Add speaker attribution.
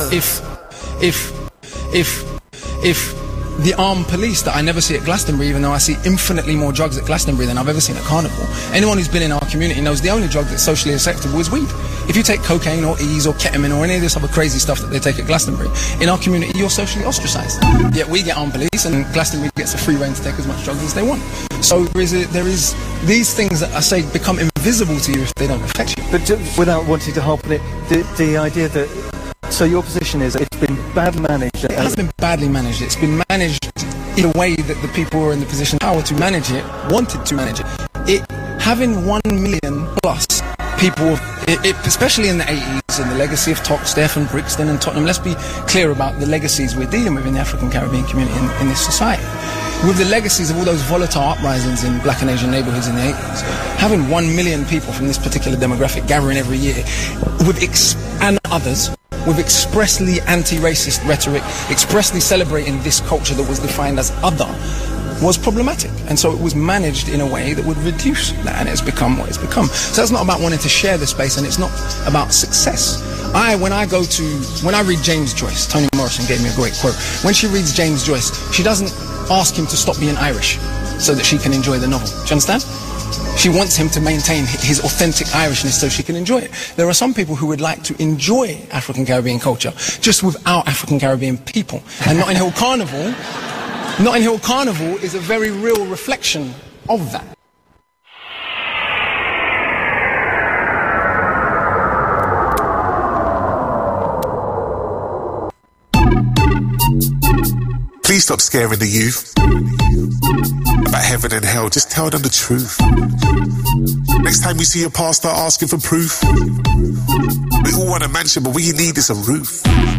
Speaker 1: if the armed police that I never see at Glastonbury, even though I see infinitely more drugs at Glastonbury than I've ever seen at Carnival. Anyone who's been in our community knows the only drug that's socially acceptable is weed. If you take cocaine or E's or ketamine or any of this other crazy stuff that they take at Glastonbury, in our community you're socially ostracised. Yet we get armed police and Glastonbury gets a free rein to take as much drugs as they want. So there is these things that I say become invisible to you if they don't affect you.
Speaker 2: But without wanting to harp on it, the idea that... So your position is it's been badly managed?
Speaker 1: It has been badly managed. It's been managed in a way that the people who are in the position of power to manage it wanted to manage it. Having 1 million plus people, especially in the 80s, and the legacy of Toxteth and Brixton and Tottenham, let's be clear about the legacies we're dealing with in the African Caribbean community in this society. With the legacies of all those volatile uprisings in black and Asian neighbourhoods in the 80s, having 1 million people from this particular demographic gathering every year, and others, with expressly anti-racist rhetoric, expressly celebrating this culture that was defined as other, was problematic. And so it was managed in a way that would reduce that, and it's become what it's become. So that's not about wanting to share the space, and it's not about success. When I read James Joyce, Toni Morrison gave me a great quote. When she reads James Joyce, she doesn't ask him to stop being Irish so that she can enjoy the novel. Do you understand? She wants him to maintain his authentic Irishness so she can enjoy it. There are some people who would like to enjoy African Caribbean culture just without African Caribbean people. And Notting Hill Carnival is a very real reflection of that.
Speaker 3: Please stop scaring the youth about heaven and hell. Just tell them the truth. Next time you see your pastor asking for proof, we all want a mansion, but what you need is a roof.